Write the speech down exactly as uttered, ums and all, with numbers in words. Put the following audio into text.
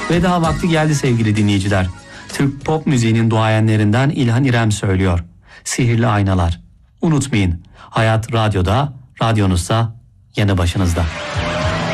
Veda vakti geldi sevgili dinleyiciler. Türk pop müziğinin duayenlerinden İlhan İrem söylüyor. Sihirli aynalar. Unutmayın, hayat radyoda, radyonuzsa yanı başınızda.